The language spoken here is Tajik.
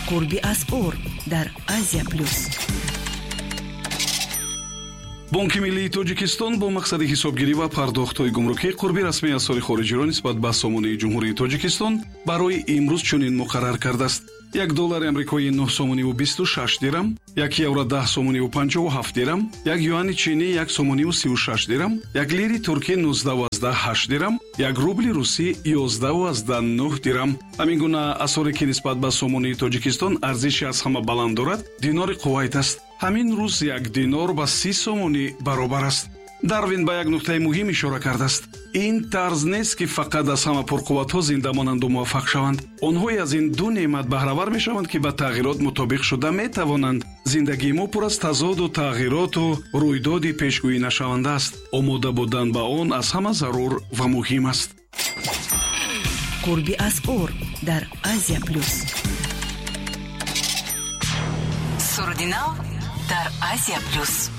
قربی از اور در آسیا پلوس. بانки миллии тоҷикистон бо мақсади ҳисобгирӣ ва пардохтҳои гумрукӣ қурби расмии асъори хориҷиро нисбат ба сомонаи ҷумҳурии тоҷикистон барои имрӯз чунин муқаррар кардааст: $1 амрикоӣ 9 сомониву 26 дирам, €1 10 сомониву 57 дирам, юани чинӣ 1 сомониву 36 дирам, лири туркӣ 19,8 дирам, рубли русӣ 11,9 дирам. ҳамин гуна асъоре ки нисбат ба сомонаи тоҷикистон арзиши аз ҳама баланд дорад, динори қувайт аст. ҳамин рӯз 1 динор ба 30 сомонӣ баробар аст. дарвин ба як нуқтаи муҳим ишора кардааст: ин тарз нест ки фақат аз ҳама пурқувватҳо зинда монанду муваффақ шаванд. онҳое аз ин ду неъмат баҳравар мешаванд ки ба тағйирот мутобиқ шуда метавонанд. зиндагии мо пур аз тазоду тағйироту рӯйдоди пешгӯинашаванда аст. омода будан ба он аз ҳама зарур ва муҳим аст. قربی از اور در آسیا پلوس. سرودی نو در آسیا پلوس.